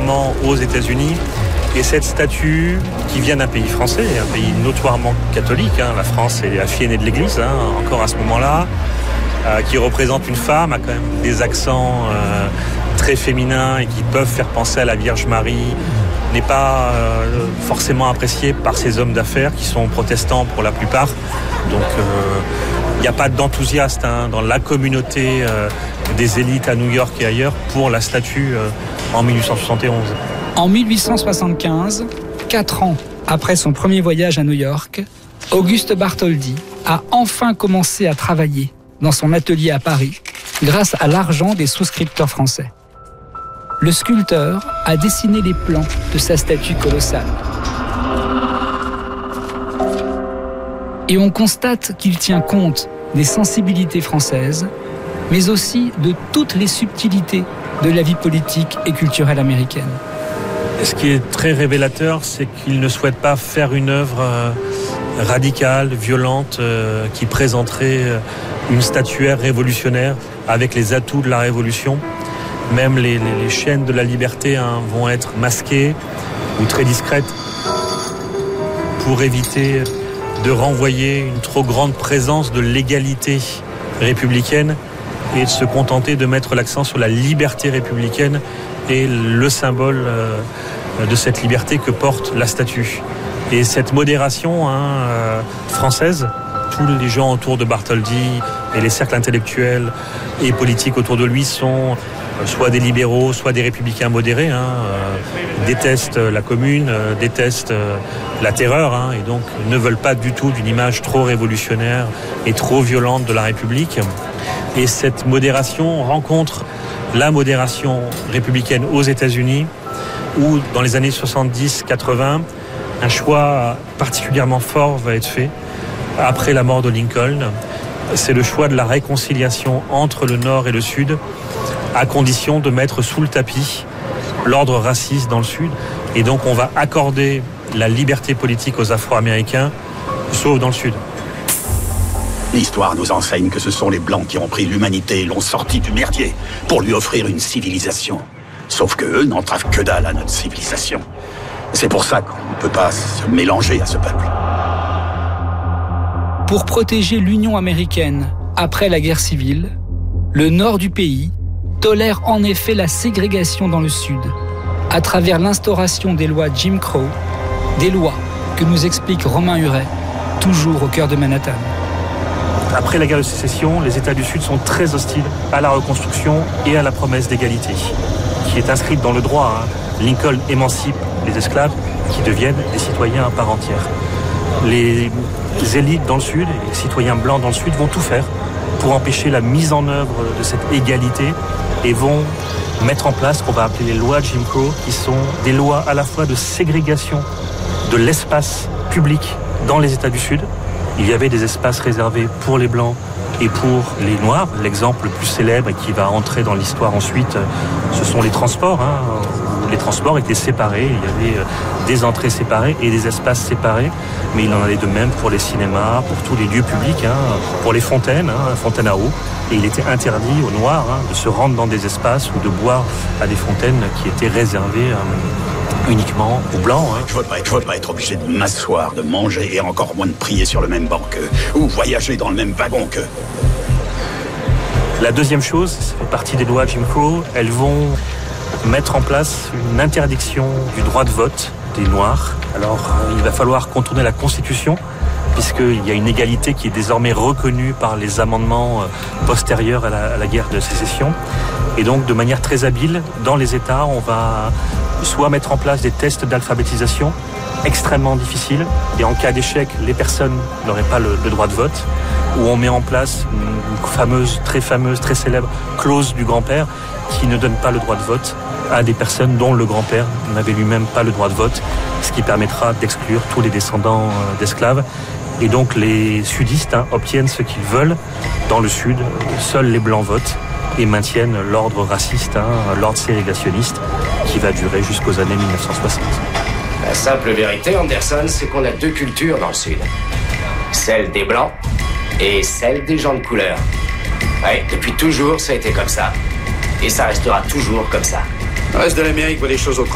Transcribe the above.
majoritairement aux États-Unis. Et cette statue, qui vient d'un pays français, un pays notoirement catholique, la France est la fille aînée de l'Église, encore à ce moment-là, qui représente une femme, a quand même des accents très féminins et qui peuvent faire penser à la Vierge Marie, n'est pas forcément appréciée par ces hommes d'affaires qui sont protestants pour la plupart. Donc il n'y a pas d'enthousiasme dans la communauté des élites à New York et ailleurs pour la statue en 1871. En 1875, 4 ans après son premier voyage à New York, Auguste Bartholdi a enfin commencé à travailler dans son atelier à Paris grâce à l'argent des souscripteurs français. Le sculpteur a dessiné les plans de sa statue colossale. Et on constate qu'il tient compte des sensibilités françaises, mais aussi de toutes les subtilités de la vie politique et culturelle américaine. Ce qui est très révélateur, c'est qu'il ne souhaite pas faire une œuvre radicale, violente, qui présenterait une statuaire révolutionnaire avec les atouts de la Révolution. Même les chaînes de la liberté vont être masquées ou très discrètes pour éviter de renvoyer une trop grande présence de l'égalité républicaine et de se contenter de mettre l'accent sur la liberté républicaine et le symbole de cette liberté que porte la statue. Et cette modération française, tous les gens autour de Bartholdi et les cercles intellectuels et politiques autour de lui sont soit des libéraux, soit des républicains modérés, détestent la commune, détestent la terreur, et donc ne veulent pas du tout d'une image trop révolutionnaire et trop violente de la République. Et cette modération rencontre la modération républicaine aux États-Unis, où dans les années 70-80, un choix particulièrement fort va être fait après la mort de Lincoln. C'est le choix de la réconciliation entre le Nord et le Sud, à condition de mettre sous le tapis l'ordre raciste dans le Sud. Et donc on va accorder la liberté politique aux Afro-Américains, sauf dans le Sud. L'histoire nous enseigne que ce sont les Blancs qui ont pris l'humanité et l'ont sortie du merdier pour lui offrir une civilisation. Sauf que eux n'entravent que dalle à notre civilisation. C'est pour ça qu'on ne peut pas se mélanger à ce peuple. Pour protéger l'Union américaine après la guerre civile, le nord du pays tolère en effet la ségrégation dans le sud, à travers l'instauration des lois Jim Crow, des lois que nous explique Romain Huret, toujours au cœur de Manhattan. Après la guerre de sécession, les États du Sud sont très hostiles à la reconstruction et à la promesse d'égalité, qui est inscrite dans le droit. Lincoln émancipe les esclaves qui deviennent des citoyens à part entière. Les élites dans le Sud, et les citoyens blancs dans le Sud vont tout faire pour empêcher la mise en œuvre de cette égalité et vont mettre en place ce qu'on va appeler les lois Jim Crow, qui sont des lois à la fois de ségrégation de l'espace public dans les États du Sud. Il y avait des espaces réservés pour les Blancs et pour les Noirs. L'exemple le plus célèbre et qui va entrer dans l'histoire ensuite, ce sont les transports. Les transports étaient séparés, il y avait des entrées séparées et des espaces séparés, mais il en allait de même pour les cinémas, pour tous les lieux publics, pour les fontaines, fontaines à eau. Et il était interdit aux Noirs de se rendre dans des espaces ou de boire à des fontaines qui étaient réservées uniquement aux Blancs. Je veux pas être obligé de m'asseoir, de manger et encore moins de prier sur le même banc qu'eux, ou voyager dans le même wagon qu'eux. La deuxième chose, ça fait partie des lois Jim Crow, elles vont mettre en place une interdiction du droit de vote des Noirs. Alors, il va falloir contourner la Constitution, puisqu'il y a une égalité qui est désormais reconnue par les amendements postérieurs à la guerre de sécession. Et donc, de manière très habile, dans les États, on va soit mettre en place des tests d'alphabétisation extrêmement difficiles, et en cas d'échec, les personnes n'auraient pas le droit de vote, où on met en place une fameuse, très célèbre clause du grand-père qui ne donne pas le droit de vote à des personnes dont le grand-père n'avait lui-même pas le droit de vote, ce qui permettra d'exclure tous les descendants d'esclaves. Et donc les sudistes obtiennent ce qu'ils veulent. Dans le sud, seuls les blancs votent et maintiennent l'ordre raciste, l'ordre ségrégationniste, qui va durer jusqu'aux années 1960. La simple vérité, Anderson, c'est qu'on a deux cultures dans le sud. Celle des blancs et celle des gens de couleur. Ouais, depuis toujours, ça a été comme ça. Et ça restera toujours comme ça. Le reste de l'Amérique voit les choses autrement.